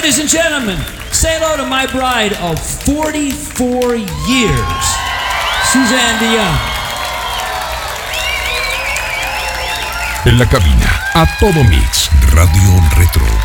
Ladies and gentlemen, say hello to my bride of 44 years, Suzanne Dion. En la cabina, a todo mix, Radio Retro.